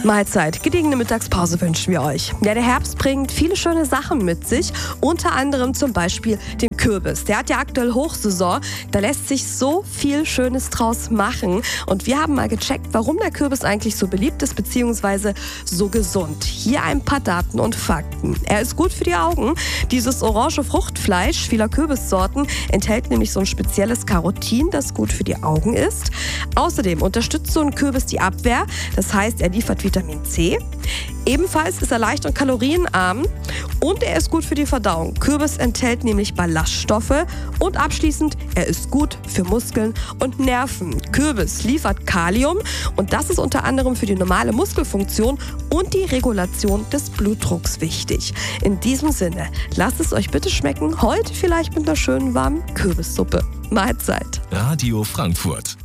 Mahlzeit, gediegene Mittagspause wünschen wir euch. Ja, der Herbst bringt viele schöne Sachen mit sich, unter anderem zum Beispiel den Kürbis. Der hat ja aktuell Hochsaison, da lässt sich so viel Schönes draus machen. Und wir haben mal gecheckt, warum der Kürbis eigentlich so beliebt ist, beziehungsweise so gesund. Hier ein paar Daten und Fakten. Er ist gut für die Augen. Dieses orange Fruchtfleisch vieler Kürbissorten enthält nämlich so ein spezielles Carotin, das gut für die Augen ist. Außerdem unterstützt so ein Kürbis die Abwehr, das heißt, er liefert Vitamin C. Ebenfalls ist er leicht und kalorienarm und er ist gut für die Verdauung. Kürbis enthält nämlich Ballaststoffe und abschließend, er ist gut für Muskeln und Nerven. Kürbis liefert Kalium und das ist unter anderem für die normale Muskelfunktion und die Regulation des Blutdrucks wichtig. In diesem Sinne, lasst es euch bitte schmecken, heute vielleicht mit einer schönen warmen Kürbissuppe. Mahlzeit. Radio Frankfurt.